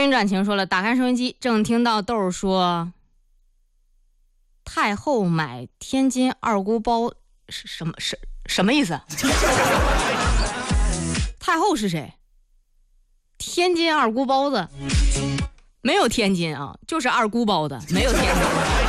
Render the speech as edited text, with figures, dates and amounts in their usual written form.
云转晴说了，打开收音机正听到豆儿说太后买天津二姑包是什么意思？太后是谁？天津二姑包子没有天津啊，就是二姑包的，没有天津。